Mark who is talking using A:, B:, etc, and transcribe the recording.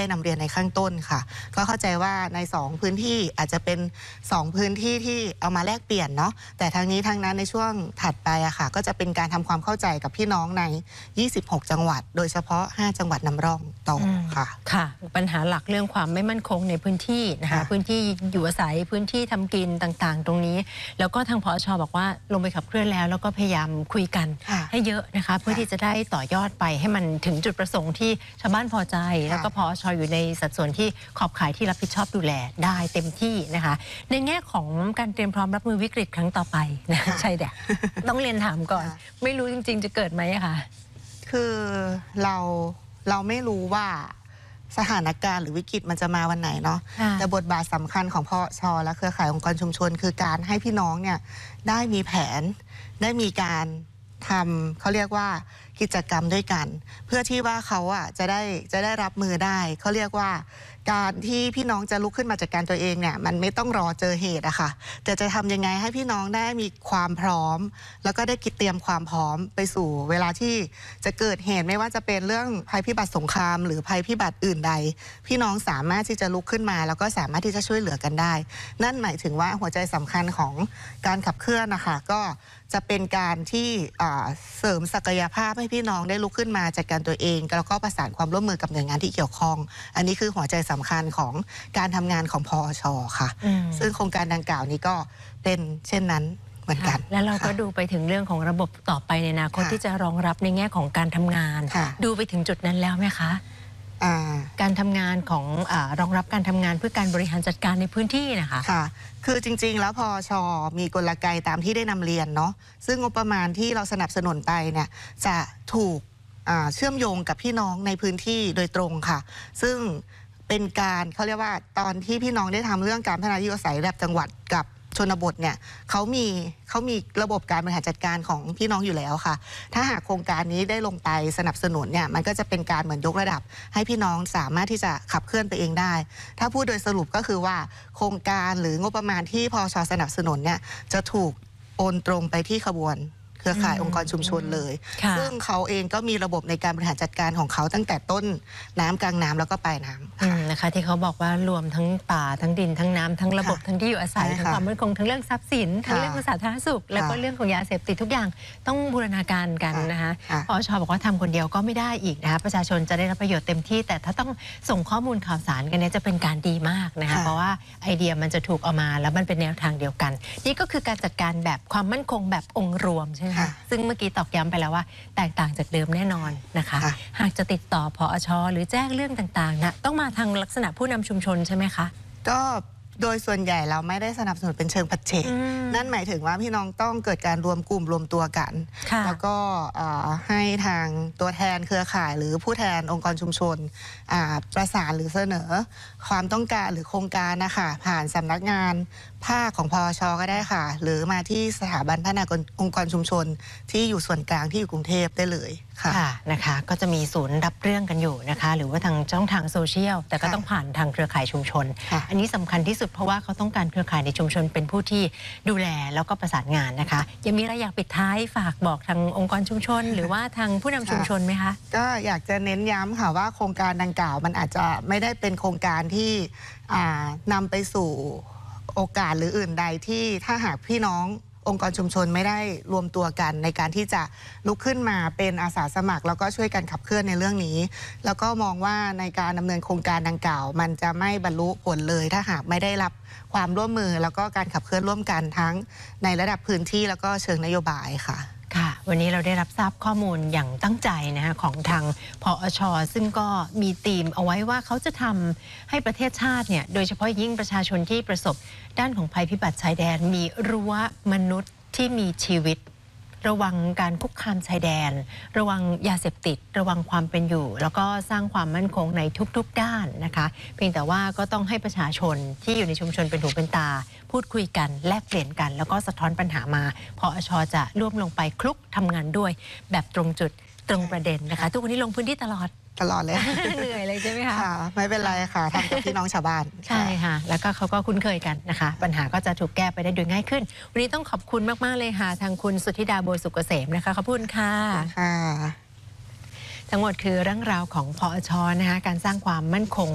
A: ได้นำเรียนในข้างต้นค่ะก็เข้าใจว่าใน2พื้นที่อาจจะเป็น2พื้นที่ที่เอามาแลกเปลี่ยนเนาะแต่ทางนี้ทางนั้นในช่วงถัดไปอะค่ะก็จะเป็นการทำความเข้าใจกับพี่น้องใน26จังหวัดโดยเฉพาะ5จังหวัดนำร่องต่อค่ะ
B: ค่ะปัญหาหลักเรื่องความไม่มั่นคงในพื้นที่นะคะพื้นที่อยู่อาศัยพื้นที่ทำกินต่างๆตรงนี้แล้วก็ทางผอ.ช.บอกว่าลงไปขับเคลื่อนแล้วก็พยายามคุยกันให้เยอะนะคะเพื่อที่จะได้ต่อยอดไปให้มันถึงจุดประสงค์ที่ชาวบ้านพอใจแล้วก็ผอ.ช.อยู่ในสัดส่วนที่ขอบข่ายที่รับผิดชอบดูแลได้เต็มที่นะคะในแง่ของการเตรียมพร้อมรับมือวิกฤตครั้งต่อไปนะใช่แดะต้องเรียนถามก่อนไม่รู้จริงๆจะเกิดไหมคะ
A: คือเราไม่รู้ว่าสถานการณ์หรือวิกฤตมันจะมาวันไหนเนาะแต่บทบาทสำคัญของพอ.ช.และเครือข่ายองค์กรชุมชนคือการให้พี่น้องเนี่ยได้มีแผนได้มีการทำเขาเรียกว่ากิจกรรมด้วยกันเพื่อที่ว่าเขาอ่ะจะได้รับมือได้เขาเรียกว่าการที่พี่น้องจะลุกขึ้นมาจัดการตัวเองเนี่ยมันไม่ต้องรอเจอเหตุอะค่ะแต่จะทำยังไงให้พี่น้องได้มีความพร้อมแล้วก็ได้คิดเตรียมความพร้อมไปสู่เวลาที่จะเกิดเหตุไม่ว่าจะเป็นเรื่องภัยพิบัติสงครามหรือภัยพิบัติอื่นใดพี่น้องสามารถที่จะลุกขึ้นมาแล้วก็สามารถที่จะช่วยเหลือกันได้นั่นหมายถึงว่าหัวใจสำคัญของการขับเคลื่อนนะคะก็จะเป็นการที่เสริมศักยภาพให้พี่น้องได้ลุกขึ้นมาจัดการตัวเองแล้วก็ประสานความร่วมมือกับหน่วยงานที่เกี่ยวข้องอันนี้คือหัวใจสำคัญของการทำงานของพอ.ช.ค่ะซึ่งโครงการดังกล่าวนี้ก็เป็นเช่นนั้นเหมือนกัน
B: แล้วเราก็ดูไปถึงเรื่องของระบบต่อไปในอนาคตที่จะรองรับในแง่ของการทำงานดูไปถึงจุดนั้นแล้วไหมคะการทำงานของรองรับการทำงานเพื่อการบริหารจัดการในพื้นที่นะคะ
A: ค่ะคือจริงๆแล้วพอ.ช.มีกลไกตามที่ได้นำเรียนเนาะซึ่งงบประมาณที่เราสนับสนุนไปเนี่ยจะถูกเชื่อมโยงกับพี่น้องในพื้นที่โดยตรงค่ะซึ่งเป็นการเขาเรียกว่าตอนที่พี่น้องได้ทำเรื่องการพัฒนาที่อยู่อาศัยระดับจังหวัดกับชนบทเนี่ยเขามีระบบการบริหารจัดการของพี่น้องอยู่แล้วค่ะถ้าหากโครงการนี้ได้ลงไปสนับสนุนเนี่ยมันก็จะเป็นการเหมือนยกระดับให้พี่น้องสามารถที่จะขับเคลื่อนไปเองได้ถ้าพูดโดยสรุปก็คือว่าโครงการหรืองบประมาณที่พอ.ช.สนับสนุนเนี่ยจะถูกโอนตรงไปที่ขบวนเครือข่ายองค์กรชุมชนเลยซึ่งเขาเองก็มีระบบในการบริหารจัดการของเขาตั้งแต่ต้นน้ำกลางน้ำแล้วก็ปลายน้ำ
B: นะคะที่เขาบอกว่ารวมทั้งป่าทั้งดินทั้งน้ำทั้งระบบทั้งที่อยู่อาศัยทั้งความมั่นคงทั้งเรื่องทรัพย์สินทั้งเรื่องสาธารณสุขแล้วก็เรื่องของยาเสพติดทุกอย่างต้องบูรณาการกันนะคะพอ.ช.บอกว่าทำคนเดียวก็ไม่ได้อีกนะคะประชาชนจะได้รับประโยชน์เต็มที่แต่ถ้าต้องส่งข้อมูลข่าวสารกันเนี่ยจะเป็นการดีมากนะคะเพราะว่าไอเดียมันจะถูกเอามาแล้วมันเป็นแนวทางเดียวกันนี่ก็คือการจัดการแบบความมั่นคงแบบองค์รวมใช่ไหมคะซึ่งเมื่อกี้ตอกย้ำไปแล้วว่าแตกต่างจากเดิมแน่นอนนะคะหากจะติดต่อผอ.ช.หรือแจ้งเรื่องต่างๆนะต้องมาทางลักษณะผู้นำชุมชนใช่ไหมคะ
A: ก็โดยส่วนใหญ่เราไม่ได้สนับสนุนเป็นเชิงปัจเจกนั่นหมายถึงว่าพี่น้องต้องเกิดการรวมกลุ่มรวมตัวกันแล้วก็ให้ทางตัวแทนเครือข่ายหรือผู้แทนองค์กรชุมชนประสานหรือเสนอความต้องการหรือโครงการนะคะผ่านสำนักงานภาคของพอ.ช.ก็ได้ค่ะหรือมาที่สถาบันพัฒนาองค์กรชุมชนที่อยู่ส่วนกลางที่อยู่กรุงเทพได้เลย
B: ค่ะนะคะก็จะมีศูนย์รับเรื่องกันอยู่นะคะหรือว่าทางช่องทางโซเชียลแต่ก็ต้องผ่านทางเครือข่ายชุมชนอันนี้สำคัญที่สุดเพราะว่าเขาต้องการเครือข่ายในชุมชนเป็นผู้ที่ดูแลแล้วก็ประสานงานนะคะยังมีอะไรอยากปิดท้ายฝากบอกทางองค์กรชุมชนหรือว่าทางผู้นำชุมชนไหมคะ
A: ก็อยากจะเน้นย้ำค่ะว่าโครงการดังกล่าวมันอาจจะไม่ได้เป็นโครงการที่นำไปสู่โอกาสหรืออื่นใดที่ถ้าหากพี่น้ององค์กรชุมชนไม่ได้รวมตัวกันในการที่จะลุกขึ้นมาเป็นอาสาสมัครแล้วก็ช่วยกันขับเคลื่อนในเรื่องนี้แล้วก็มองว่าในการดำเนินโครงการดังกล่าวมันจะไม่บรรลุผลเลยถ้าหากไม่ได้รับความร่วมมือแล้วก็การขับเคลื่อนร่วมกันทั้งในระดับพื้นที่แล้วก็เชิงนโยบายค่ะ
B: ค่ะวันนี้เราได้รับทราบข้อมูลอย่างตั้งใจนะคะของทางผอ.ช.ซึ่งก็มีธีมเอาไว้ว่าเขาจะทำให้ประเทศชาติเนี่ยโดยเฉพาะยิ่งประชาชนที่ประสบด้านของภัยพิบัติชายแดนมีรั้วมนุษย์ที่มีชีวิตระวังการคุกคามชายแดนระวังยาเสพติดระวังความเป็นอยู่แล้วก็สร้างความมั่นคงในทุกๆด้านนะคะเพียงแต่ว่าก็ต้องให้ประชาชนที่อยู่ในชุมชนเป็นหูเป็นตาพูดคุยกันแลกเปลี่ยนกันแล้วก็สะท้อนปัญหามาผอ.ช.จะร่วมลงไปคลุกทำงานด้วยแบบตรงจุดตรงประเด็นนะคะทุกวันนี้ลงพื้นที่ตลอด
A: เลย
B: เหนื่อยเลยใช่ไหมคะ
A: ไม่เป็นไรค่ะทำกับพี่น้องชาวบ้าน
B: ใช่ค่ะแล้วก็เขาก็คุ้นเคยกันนะคะปัญหาก็จะถูกแก้ไปได้โดยง่ายขึ้นวันนี้ต้องขอบคุณมากๆเลยค่ะทางคุณสุทธิดาโบสุกเกษมนะคะขอบคุณค่ะทั้งหมดคือเรื่องราวของผอ.ช.นะคะการสร้างความมั่นคง